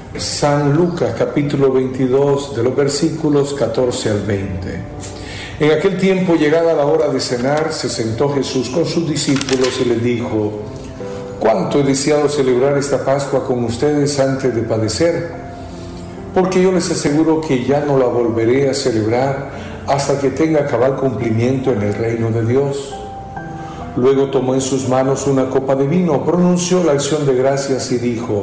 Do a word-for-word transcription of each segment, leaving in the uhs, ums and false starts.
San Lucas capítulo veintidós, de los versículos catorce al veinte. En aquel tiempo, llegada la hora de cenar, se sentó Jesús con sus discípulos y les dijo: «¿Cuánto he deseado celebrar esta Pascua con ustedes antes de padecer? Porque yo les aseguro que ya no la volveré a celebrar hasta que tenga cabal cumplimiento en el reino de Dios». Luego tomó en sus manos una copa de vino, pronunció la acción de gracias y dijo: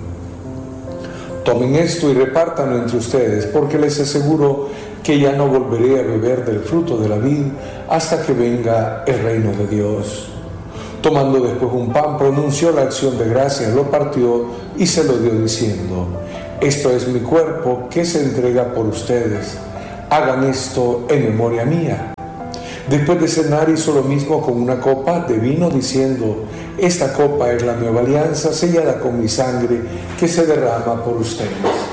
«Tomen esto y repártanlo entre ustedes, porque les aseguro que ya no volveré a beber del fruto de la vid hasta que venga el reino de Dios». Tomando después un pan, pronunció la acción de gracias, lo partió y se lo dio diciendo: «Esto es mi cuerpo que se entrega por ustedes. Hagan esto en memoria mía». Después de cenar hizo lo mismo con una copa de vino, diciendo: «Esta copa es la nueva alianza sellada con mi sangre que se derrama por ustedes».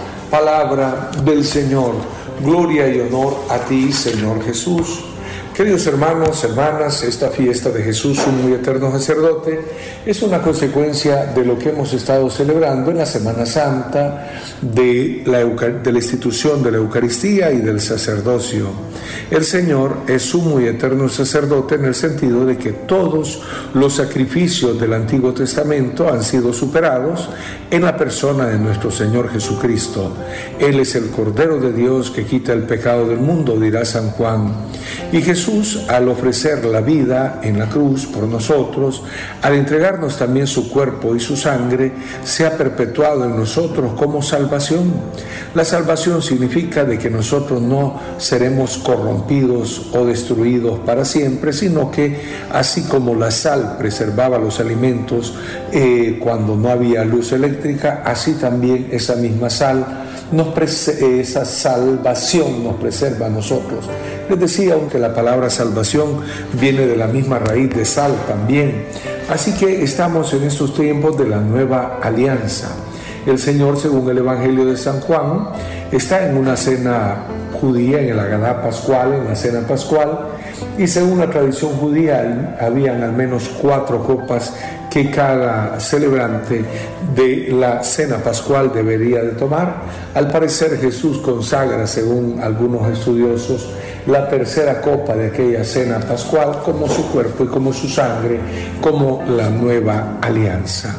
Palabra del Señor. Gloria y honor a ti, Señor Jesús. Queridos hermanos, hermanas, esta fiesta de Jesús, un muy eterno sacerdote, es una consecuencia de lo que hemos estado celebrando en la Semana Santa, de la, de la institución de la Eucaristía y del sacerdocio. El Señor es un muy eterno sacerdote en el sentido de que todos los sacrificios del Antiguo Testamento han sido superados en la persona de nuestro Señor Jesucristo. Él es el Cordero de Dios que quita el pecado del mundo, dirá San Juan. Y Jesús, al ofrecer la vida en la cruz por nosotros, al entregarnos también su cuerpo y su sangre, se ha perpetuado en nosotros como salvación. La salvación significa de que nosotros no seremos corrompidos o destruidos para siempre, sino que así como la sal preservaba los alimentos eh, cuando no había luz eléctrica, así también esa misma sal Nos prese- esa salvación nos preserva a nosotros. Les decía, aunque la palabra salvación viene de la misma raíz de sal también. Así que estamos en estos tiempos de la nueva alianza. El Señor, según el Evangelio de San Juan, está en una cena judía, en el Agadá Pascual, en la cena pascual, y según la tradición judía, habían al menos cuatro copas que cada celebrante de la cena pascual debería de tomar. Al parecer, Jesús consagra, según algunos estudiosos, la tercera copa de aquella cena pascual como su cuerpo y como su sangre, como la nueva alianza.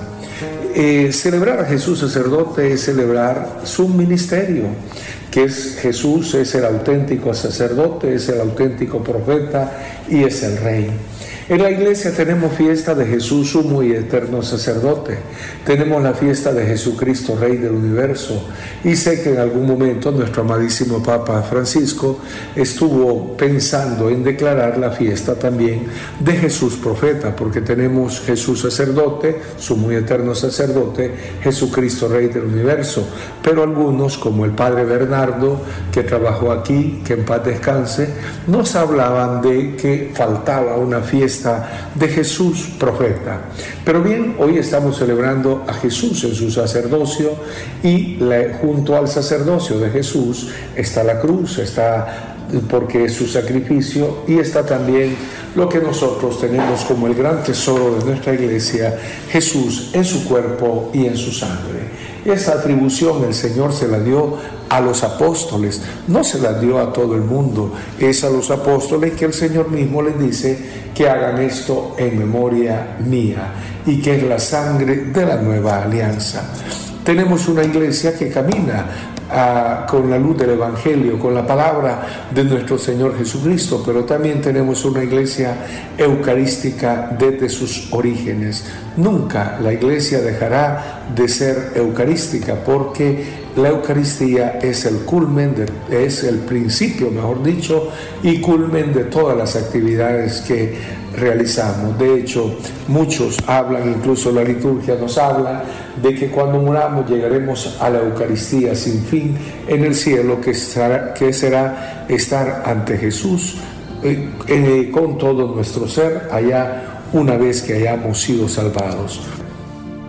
Eh, celebrar a Jesús sacerdote es celebrar su ministerio, que es Jesús, es el auténtico sacerdote, es el auténtico profeta y es el rey. En la iglesia tenemos fiesta de Jesús, sumo y eterno sacerdote. Tenemos la fiesta de Jesucristo, Rey del universo. Y sé que en algún momento nuestro amadísimo Papa Francisco estuvo pensando en declarar la fiesta también de Jesús profeta, porque tenemos Jesús sacerdote, sumo y eterno sacerdote, Jesucristo, Rey del universo. Pero algunos, como el Padre Bernardo, que trabajó aquí, que en paz descanse, nos hablaban de que faltaba una fiesta de Jesús profeta. Pero bien, hoy estamos celebrando a Jesús en su sacerdocio, y la, junto al sacerdocio de Jesús está la cruz, está porque es su sacrificio, y está también lo que nosotros tenemos como el gran tesoro de nuestra iglesia, Jesús en su cuerpo y en su sangre. Esa atribución el Señor se la dio a los apóstoles, no se la dio a todo el mundo. Es a los apóstoles que el Señor mismo les dice que hagan esto en memoria mía, y que es la sangre de la nueva alianza. Tenemos una iglesia que camina Uh, con la luz del Evangelio, con la palabra de nuestro Señor Jesucristo, pero también tenemos una iglesia eucarística desde sus orígenes. Nunca la iglesia dejará de ser eucarística, porque la Eucaristía es el culmen, de, es el principio, mejor dicho, y culmen de todas las actividades que realizamos. De hecho, muchos hablan, incluso la liturgia nos habla, de que cuando muramos llegaremos a la Eucaristía sin fin en el cielo, que será, que será estar ante Jesús eh, eh, con todo nuestro ser allá, una vez que hayamos sido salvados.